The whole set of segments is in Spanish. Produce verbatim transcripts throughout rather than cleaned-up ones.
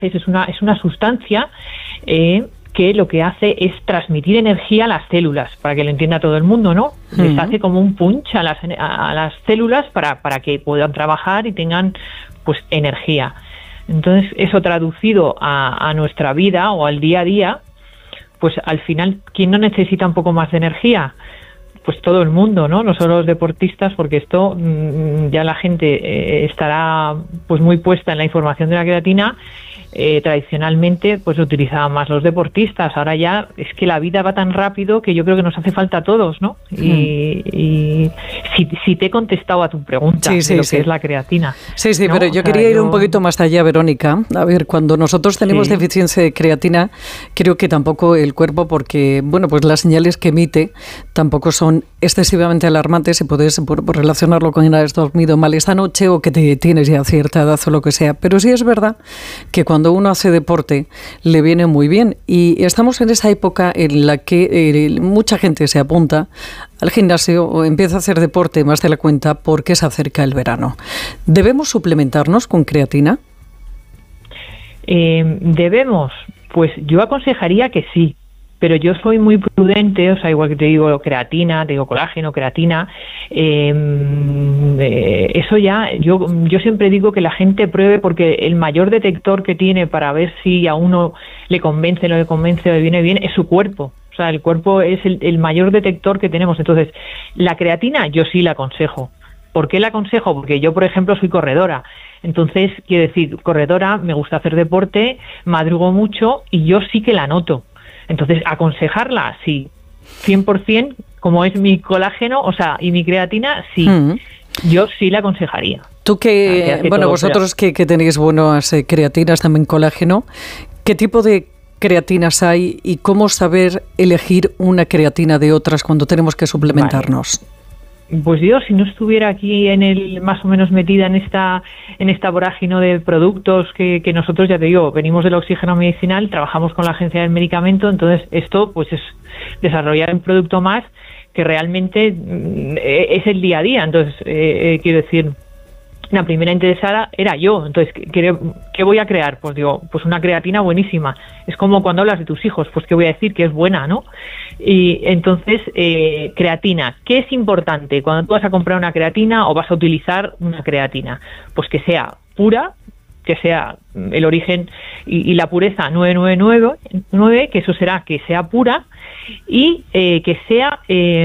es una, es una sustancia eh, que lo que hace es transmitir energía a las células, para que lo entienda todo el mundo, ¿no? Uh-huh. Les hace como un punch a las, a, a las células para, para que puedan trabajar y tengan pues energía. Entonces, eso traducido a, a nuestra vida o al día a día, pues al final, ¿quién no necesita un poco más de energía? Pues todo el mundo, ¿no? No solo los deportistas, porque esto mmm, ya la gente eh, estará pues muy puesta en la información de la creatina. Eh, tradicionalmente pues lo utilizaban más los deportistas. Ahora ya es que la vida va tan rápido que yo creo que nos hace falta a todos, ¿no? Y, mm. y si, si te he contestado a tu pregunta sí, sí, de lo sí. que es la creatina. Sí, sí, ¿no? pero yo o sea, quería ir yo... un poquito más allá, Verónica. A ver, cuando nosotros tenemos sí. deficiencia de creatina, creo que tampoco el cuerpo, porque, bueno, pues las señales que emite tampoco son excesivamente alarmantes y puedes por, por relacionarlo con que has dormido mal esta noche o que te tienes ya cierta edad o lo que sea. Pero sí es verdad que cuando Cuando uno hace deporte le viene muy bien y estamos en esa época en la que eh, mucha gente se apunta al gimnasio o empieza a hacer deporte más de la cuenta porque se acerca el verano. ¿Debemos suplementarnos con creatina? Eh, ¿Debemos? Pues yo aconsejaría que sí. Pero yo soy muy prudente, o sea, igual que te digo creatina, te digo colágeno, creatina, eh, eh, eso ya, yo, yo siempre digo que la gente pruebe, porque el mayor detector que tiene para ver si a uno le convence, no le convence o le viene bien, es su cuerpo. O sea, el cuerpo es el, el mayor detector que tenemos. Entonces, la creatina yo sí la aconsejo. ¿Por qué la aconsejo? Porque yo, por ejemplo, soy corredora. Entonces, quiero decir, corredora, me gusta hacer deporte, madrugo mucho y yo sí que la noto. Entonces, aconsejarla, sí, cien por ciento, como es mi colágeno, o sea, y mi creatina, sí, mm. yo sí la aconsejaría. Tú que, que bueno, vosotros que, que tenéis buenas eh, creatinas, también colágeno, ¿qué tipo de creatinas hay y cómo saber elegir una creatina de otras cuando tenemos que suplementarnos? Vale. Pues yo, si no estuviera aquí en el más o menos metida en esta en esta vorágine de productos que, que nosotros, ya te digo, venimos del oxígeno medicinal, trabajamos con la agencia del medicamento, entonces esto pues es desarrollar un producto más que realmente mm, es el día a día. Entonces, eh, eh, quiero decir, la primera interesada era yo. Entonces, ¿qué, ¿qué voy a crear? Pues digo, pues una creatina buenísima. Es como cuando hablas de tus hijos, pues ¿qué voy a decir? Que es buena, ¿no? Y entonces, eh, creatina. ¿Qué es importante cuando tú vas a comprar una creatina o vas a utilizar una creatina? Pues que sea pura, que sea el origen y, y la pureza nueve nueve nueve, que eso será que sea pura, y eh, que sea eh,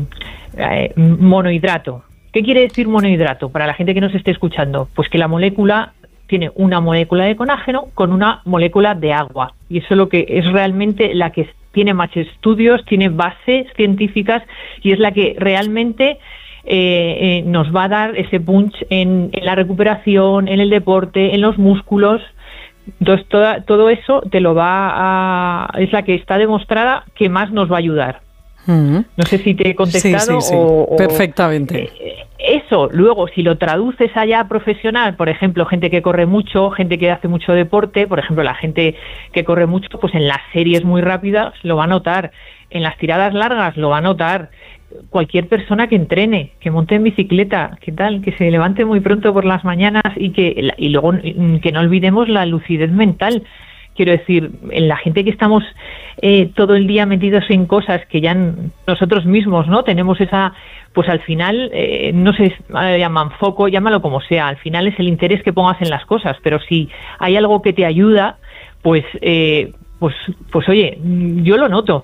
eh, monohidrato. ¿Qué quiere decir monohidrato? Para la gente que nos esté escuchando, pues que la molécula tiene una molécula de colágeno con una molécula de agua. Y eso es lo que es realmente la que tiene más estudios, tiene bases científicas y es la que realmente eh, eh, nos va a dar ese punch en, en la recuperación, en el deporte, en los músculos. Entonces, toda, todo eso te lo va a, es la que está demostrada que más nos va a ayudar. Uh-huh. No sé si te he contestado. Sí, sí, sí. O, o, perfectamente. Eh, eso, luego, si lo traduces allá profesional, por ejemplo, gente que corre mucho, gente que hace mucho deporte, por ejemplo, la gente que corre mucho, pues en las series muy rápidas lo va a notar, en las tiradas largas lo va a notar. Cualquier persona que entrene, que monte en bicicleta, ¿qué tal? Que se levante muy pronto por las mañanas y que y luego que no olvidemos la lucidez mental. Quiero decir, en la gente que estamos eh, todo el día metidos en cosas que ya nosotros mismos no tenemos esa, pues al final, eh, no sé, llaman foco, llámalo como sea, al final es el interés que pongas en las cosas, pero si hay algo que te ayuda, pues, eh, pues, pues oye, yo lo noto.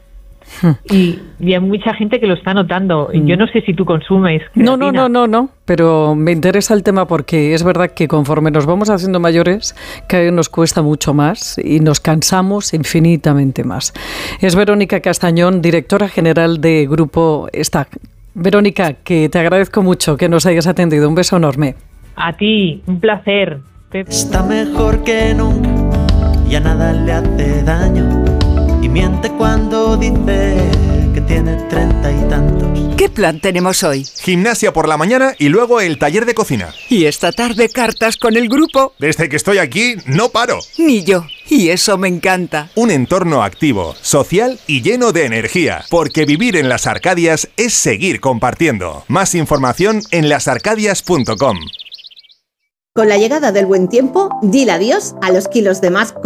Y, y hay mucha gente que lo está notando. Yo no sé si tú consumes creatina. No, no, no, no, no, pero me interesa el tema porque es verdad que conforme nos vamos haciendo mayores, cada vez nos cuesta mucho más y nos cansamos infinitamente más. Es Verónica Castañón, directora general de Grupo Stack. Verónica, que te agradezco mucho que nos hayas atendido. Un beso enorme. A ti, un placer. Está mejor que nunca, ya nada le hace daño. Y miente cuando dice que tiene treinta y tantos. ¿Qué plan tenemos hoy? Gimnasia por la mañana y luego el taller de cocina. Y esta tarde cartas con el grupo. Desde que estoy aquí no paro. Ni yo. Y eso me encanta. Un entorno activo, social y lleno de energía. Porque vivir en Las Arcadias es seguir compartiendo. Más información en las arcadias punto com. Con la llegada del buen tiempo, dile adiós a los kilos de más